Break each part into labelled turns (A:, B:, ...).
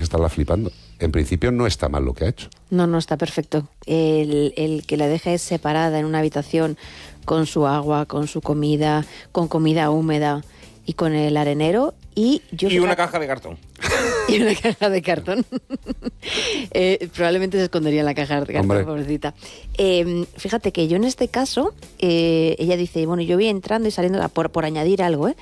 A: estarla flipando. En principio no está mal lo que ha hecho.
B: No, está perfecto. El que la deje separada en una habitación con su agua, con su comida, con comida húmeda y con el arenero y
C: una caja de cartón.
B: Y una caja de cartón. Probablemente se escondería en la caja de cartón,
A: hombre,
B: pobrecita. Fíjate que yo en este caso, ella dice, bueno, yo voy entrando y saliendo, por añadir algo,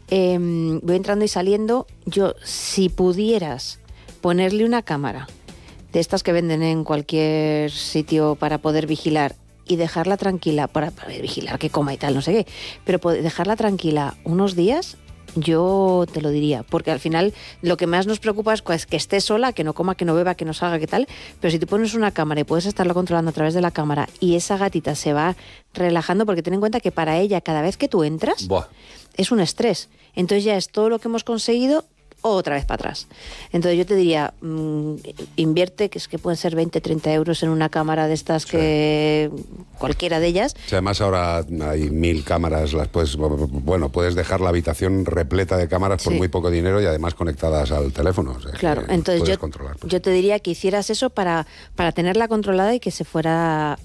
B: voy entrando y saliendo, yo, si pudieras ponerle una cámara de estas que venden en cualquier sitio para poder vigilar y dejarla tranquila, para vigilar que coma y tal, no sé qué, pero dejarla tranquila unos días, yo te lo diría, porque al final lo que más nos preocupa es que esté sola, que no coma, que no beba, que no salga, que tal, pero si tú pones una cámara y puedes estarlo controlando a través de la cámara y esa gatita se va relajando, porque ten en cuenta que para ella cada vez que tú entras,
A: buah,
B: es un estrés, entonces ya es todo lo que hemos conseguido otra vez para atrás. Entonces yo te diría, invierte, que es que pueden ser 20, 30 euros en una cámara de estas, sí, que cualquiera de ellas.
A: O sea, además ahora hay 1000 cámaras, puedes dejar la habitación repleta de cámaras por muy poco dinero y además conectadas al teléfono. O sea,
B: claro, entonces yo te diría que hicieras eso para tenerla controlada y que fuera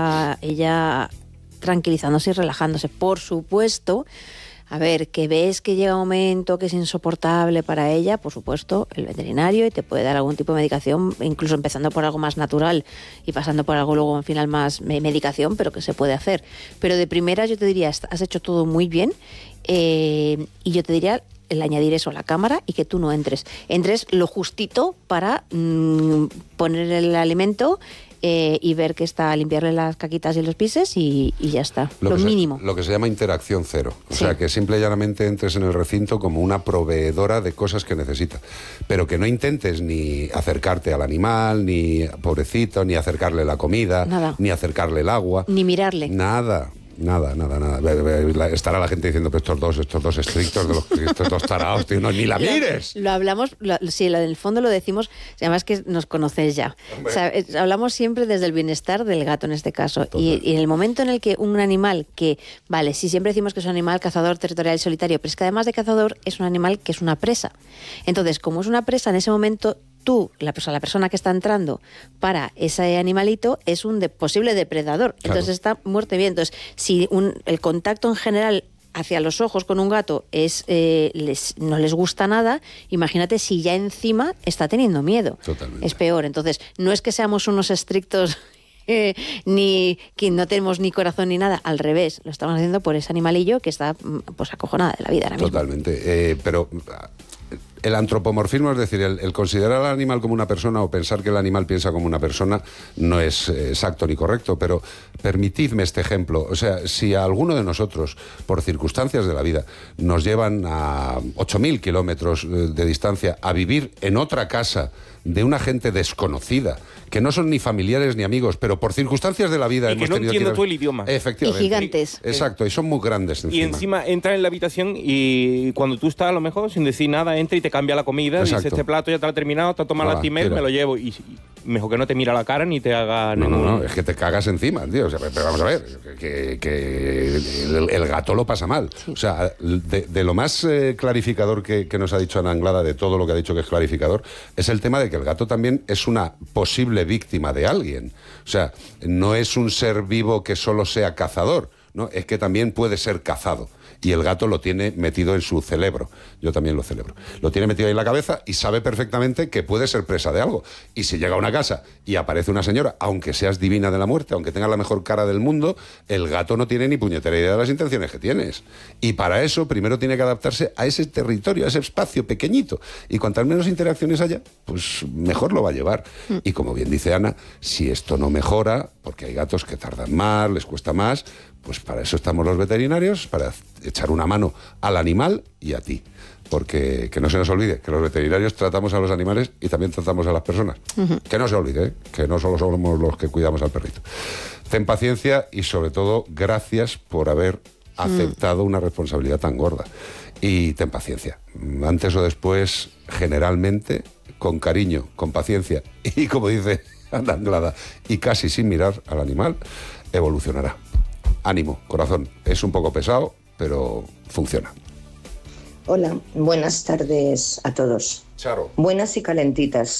B: ella tranquilizándose y relajándose. Por supuesto, a ver, que ves que llega un momento que es insoportable para ella, por supuesto, el veterinario, y te puede dar algún tipo de medicación, incluso empezando por algo más natural y pasando por algo luego al final más medicación, pero que se puede hacer. Pero de primeras yo te diría, has hecho todo muy bien, y yo te diría el añadir eso a la cámara y que tú no entres lo justito para poner el alimento y ver que está, limpiarle las caquitas y los pises y ya está, lo mínimo.
A: Lo que se llama interacción cero, o sea, que simple y llanamente entres en el recinto como una proveedora de cosas que necesita, pero que no intentes ni acercarte al animal, ni pobrecito, ni acercarle la comida,
B: nada,
A: ni acercarle el agua,
B: ni mirarle.
A: Nada. Estará la gente diciendo, pero estos dos estrictos, estos dos tarados, tío, no, ni la mires.
B: Lo hablamos, sí, en el fondo lo decimos, además que nos conocéis ya. O sea, hablamos siempre desde el bienestar del gato en este caso. Y en el momento en el que un animal que, vale, sí, siempre decimos que es un animal cazador, territorial y solitario, pero es que además de cazador es un animal que es una presa. Entonces, como es una presa, en ese momento tú, la persona que está entrando para ese animalito, es un posible depredador. Claro. Entonces está muerto bien. Entonces, si el contacto en general hacia los ojos con un gato no les gusta nada, imagínate si ya encima está teniendo miedo.
A: Totalmente.
B: Es peor. Entonces, no es que seamos unos estrictos ni que no tenemos ni corazón ni nada, al revés, lo estamos haciendo por ese animalillo que está pues acojonada de la vida ahora mismo.
A: Totalmente. Pero el antropomorfismo, es decir, el considerar al animal como una persona o pensar que el animal piensa como una persona, no es exacto ni correcto, pero permitidme este ejemplo. O sea, si a alguno de nosotros, por circunstancias de la vida, nos llevan a 8.000 kilómetros de distancia a vivir en otra casa de una gente desconocida, que no son ni familiares ni amigos, pero por circunstancias de la vida
C: y que no entiendo tú el idioma.
A: Efectivamente.
B: Y gigantes.
A: Exacto, y son muy grandes encima.
C: Y encima entra en la habitación y cuando tú estás a lo mejor sin decir nada, entra y te cambia la comida.
A: Exacto.
C: Dice, este plato ya te lo he terminado, te has tomado la timer, me lo llevo. Y mejor que no te mira la cara ni te haga
A: No, es que te cagas encima, tío. O sea, pero vamos a ver, que el gato lo pasa mal. Sí. O sea, de lo más clarificador que nos ha dicho Ana Anglada, de todo lo que ha dicho que es clarificador, es el tema de que el gato también es una posible víctima de alguien. O sea, no es un ser vivo que solo sea cazador, ¿no? Es que también puede ser cazado. Y el gato lo tiene metido en su cerebro. Yo también lo celebro. Lo tiene metido ahí en la cabeza y sabe perfectamente que puede ser presa de algo. Y si llega a una casa y aparece una señora, aunque seas divina de la muerte, aunque tengas la mejor cara del mundo, el gato no tiene ni puñetera idea de las intenciones que tienes. Y para eso primero tiene que adaptarse a ese territorio, a ese espacio pequeñito. Y cuantas menos interacciones haya, pues mejor lo va a llevar. Y como bien dice Ana, si esto no mejora, porque hay gatos que tardan más, les cuesta más, pues para eso estamos los veterinarios, para echar una mano al animal y a ti. Porque que no se nos olvide que los veterinarios tratamos a los animales y también tratamos a las personas. Que no se olvide, que no solo somos los que cuidamos al perrito. Ten paciencia y sobre todo gracias por haber aceptado una responsabilidad tan gorda. Y ten paciencia. Antes o después, generalmente, con cariño, con paciencia y, como dice Ana Anglada, y casi sin mirar al animal, evolucionará. Ánimo, corazón. Es un poco pesado, pero funciona.
D: Hola, buenas tardes a todos.
A: Charo.
D: Buenas y calentitas.